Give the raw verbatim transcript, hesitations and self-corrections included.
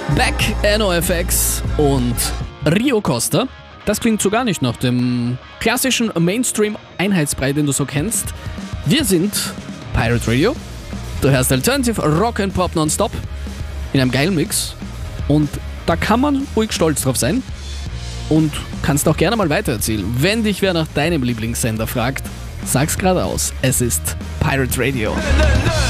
Beck, NOFX und Rio Costa. Das klingt so gar nicht nach dem klassischen Mainstream-Einheitsbrei, den du so kennst. Wir sind Pirate Radio. Du hörst Alternative Rock and Pop nonstop in einem geilen Mix. Und da kann man ruhig stolz drauf sein. Und kannst auch gerne mal weitererzählen. Wenn dich wer nach deinem Lieblingssender fragt, sag's geradeaus. Es ist Pirate Radio.